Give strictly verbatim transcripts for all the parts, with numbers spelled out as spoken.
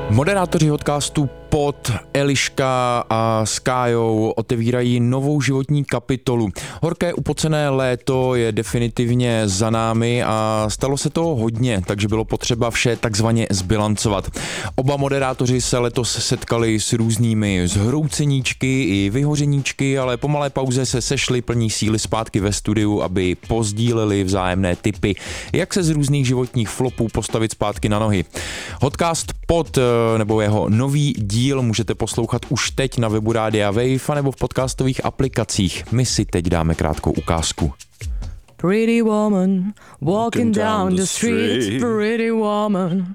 Moderátoři podcastu Pod, Eliška a s Kájou otevírají novou životní kapitolu. Horké upocené léto je definitivně za námi a stalo se toho hodně, takže bylo potřeba vše takzvaně zbilancovat. Oba moderátoři se letos setkali s různými zhrouceníčky i vyhořeníčky, ale po malé pauze se sešli plní síly zpátky ve studiu, aby pozdíleli vzájemné tipy, jak se z různých životních flopů postavit zpátky na nohy. Podcast Pod, nebo jeho nový díl můžete poslouchat už teď na webu Rádia Wave nebo v podcastových aplikacích. My si teď dáme krátkou ukázku. Pretty woman, walking down the street, pretty woman,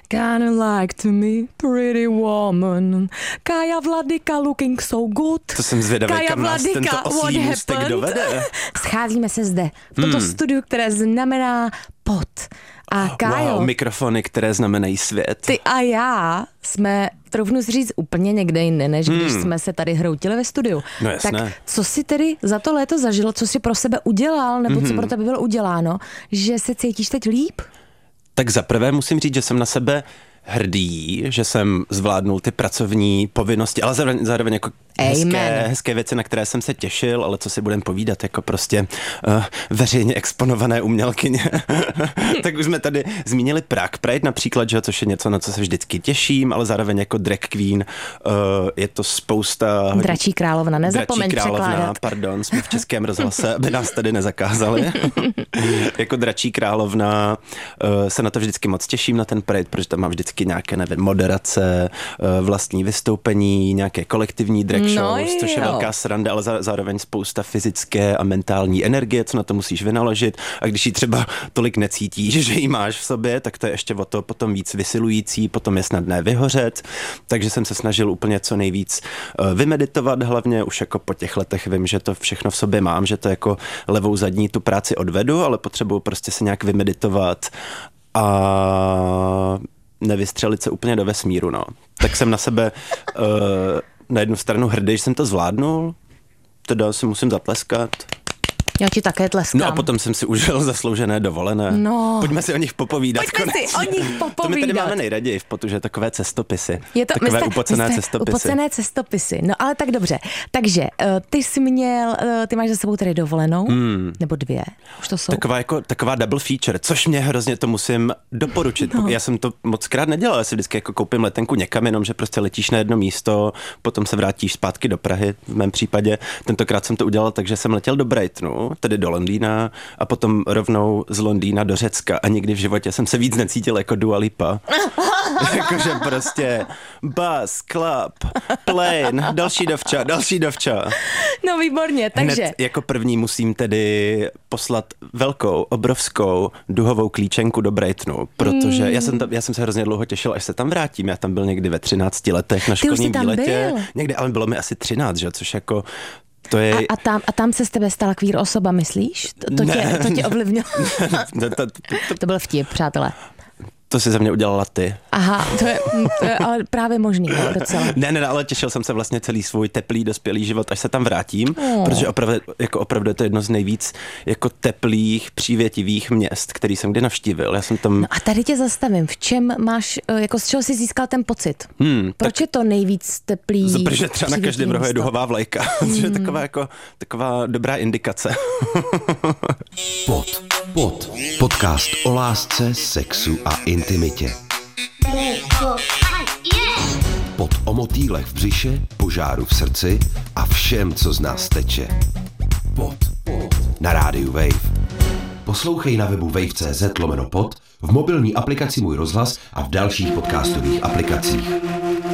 kinda like to me, pretty woman. Kaja Vladika looking so good. To jsem zvědavý, kam nás tento osí můstek dovede. Scházíme se zde, v tomto hmm. studiu, které znamená Pod. A Kájo, wow, mikrofony, které znamenají svět. Ty a já jsme, troufnu si říct, úplně někde jinde, než hmm. když jsme se tady hroutili ve studiu. No jasné. Tak co jsi tedy za to léto zažil, co jsi pro sebe udělal, nebo mm-hmm. co pro tebe bylo uděláno, že se cítíš teď líp? Tak zaprvé musím říct, že jsem na sebe hrdý, že jsem zvládnul ty pracovní povinnosti, ale zároveň, zároveň jako hezké, hezké věci, na které jsem se těšil, ale co si budem povídat, jako prostě uh, veřejně exponované umělkyně. Tak už jsme tady zmínili Prague Pride například, že, což je něco, na co se vždycky těším, ale zároveň jako drag queen uh, je to spousta... Dračí královna, nezapomeň Dračí královna, překládat. Pardon, jsme v Českém rozhlase, aby nás tady nezakázali. Jako Dračí královna uh, se na to vždycky moc těším, na ten Pride, protože tam mám vždycky nějaké, nevím, moderace, uh, vlastní vystoupení, nějaké kolektivní drag shows, no což je velká sranda, ale zároveň spousta fyzické a mentální energie, co na to musíš vynaložit. A když ji třeba tolik necítíš, že ji máš v sobě, tak to je ještě o to potom víc vysilující, potom je snadné vyhořet. Takže jsem se snažil úplně co nejvíc vymeditovat, hlavně už jako po těch letech vím, že to všechno v sobě mám, že to jako levou zadní tu práci odvedu, ale potřebuju prostě se nějak vymeditovat a nevystřelit se úplně do vesmíru, no. Tak jsem na sebe uh, na jednu stranu hrdý, že jsem to zvládnul, teda si musím zatleskat. Já ti také tleskám. No a potom jsem si užil zasloužené dovolené. No. Pojďme si o nich popovídat. Pojďme konečně. si o nich popovídat. To my tady máme nejraději v Potu, že takové cestopisy. Je to, takové jste, upocené jste cestopisy. Upocené cestopisy. No ale tak dobře. Takže uh, ty jsi měl, uh, ty máš za sebou tady dovolenou, hmm. nebo dvě, už to jsou. Taková, jako, taková double feature, což mě hrozně to musím doporučit. No. Já jsem to moc krát nedělal, já si vždycky jako koupím letenku někam, jenom že prostě letíš na jedno místo, potom se vrátíš zpátky do Prahy, v mém případě. Tentokrát jsem to udělal tak, že jsem letěl do Brightonu, tedy do Londýna, a potom rovnou z Londýna do Řecka a nikdy v životě jsem se víc necítil jako Dua Lipa. Jakože prostě bus, club, plane, další dovča, další dovča. No výborně, takže. Hned jako první musím tedy poslat velkou, obrovskou duhovou klíčenku do Brightonu, protože mm. já, jsem tam, já jsem se hrozně dlouho těšil, až se tam vrátím. Já tam byl někdy ve třinácti letech na školním výletě. Byl. Někdy, ale bylo mi asi třináct, že? Což jako to je... A, a, tam, a tam se z tebe stala queer osoba, myslíš? To, to, tě, to tě ovlivnilo? to, to, to, to, to byl vtip, přátelé. To si za mě udělala ty. Aha, to je, to je ale právě možný, no, docela. Ne, ne, ale těšil jsem se vlastně celý svůj teplý, dospělý život, až se tam vrátím, oh. protože opravdu, jako opravdu je to jedno z nejvíc jako teplých, přívětivých měst, který jsem kdy navštívil. Já jsem tam... No a tady tě zastavím. V čem máš, jako z čeho jsi získal ten pocit? Hmm, Proč tak... je to nejvíc teplý? Protože třeba na každém rohu je duhová vlajka. Hmm. To je taková, jako, taková dobrá indikace. Pod, pod. Podcast o lásce, sexu a intimitě. Pod o motýlech v břiše, požáru v srdci a všem, co z nás teče. Pod, pod. Na rádiu Wave. Poslouchej na webu wave tečka cz lomeno pod, v mobilní aplikaci Můj rozhlas a v dalších podcastových aplikacích.